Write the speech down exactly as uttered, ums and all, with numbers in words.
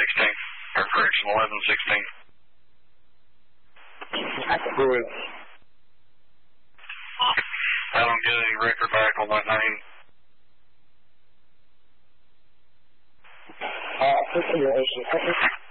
sixteen. Or correction, eleven sixteen. Go ahead. I don't get any record back on that name. Uh, fifteen or eighteen.